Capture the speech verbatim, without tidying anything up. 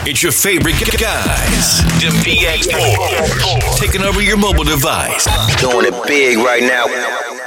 It's your favorite guys. The P X Boys. Taking over your mobile device. Doing it big right now.